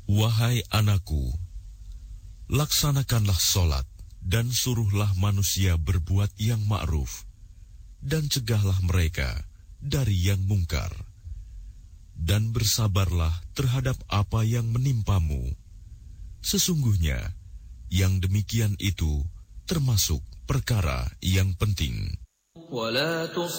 Wahai anakku, laksanakanlah sholat dan suruhlah manusia berbuat yang ma'ruf, dan cegahlah mereka dari yang mungkar. Dan bersabarlah terhadap apa yang menimpamu. Sesungguhnya, yang demikian itu termasuk perkara yang penting.